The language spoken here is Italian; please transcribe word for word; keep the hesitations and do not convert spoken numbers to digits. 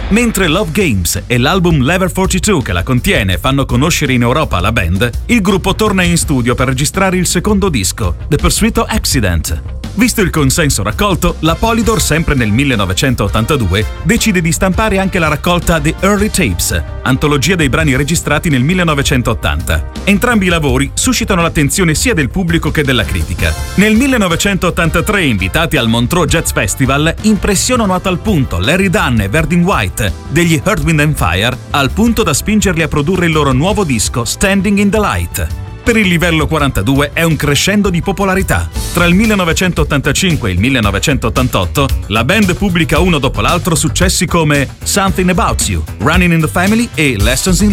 Mentre Love Games e l'album Level quarantadue che la contiene fanno conoscere in Europa la band, il gruppo torna in studio per registrare il secondo disco, The Pursuit of Accident. Visto il consenso raccolto, la Polydor, sempre nel millenovecentottantadue, decide di stampare anche la raccolta The Early Tapes, antologia dei brani registrati nel millenovecentottanta. Entrambi i lavori suscitano l'attenzione sia del pubblico che della critica. Nel millenovecentottantatré, invitati al Montreux Jazz Festival, impressionano a tal punto Larry Dunn e Verdine White degli Earth, Wind and Fire, al punto da spingerli a produrre il loro nuovo disco Standing in the Light. Per il livello quarantadue è un crescendo di popolarità. Tra il millenovecentottantacinque e il millenovecentottantotto, la band pubblica uno dopo l'altro successi come Something About You, Running in the Family e Lessons in